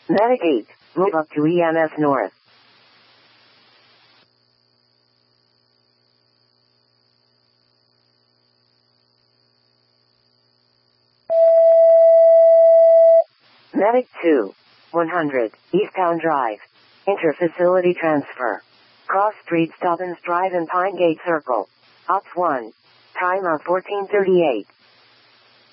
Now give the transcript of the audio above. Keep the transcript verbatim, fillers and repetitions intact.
Medic eight, move up to E M S North. Medic two, one hundred, Eastbound Drive. Inter-facility transfer. Cross Street Stubbins Drive and Pine Gate Circle. Ops one. Time of fourteen thirty-eight.